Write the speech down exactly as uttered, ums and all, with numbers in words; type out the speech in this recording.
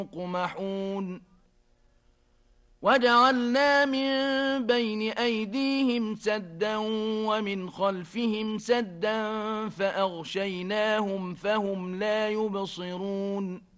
يقمحون وجعلنا من بين أيديهم سدا ومن خلفهم سدا فأغشيناهم فهم لا يبصرون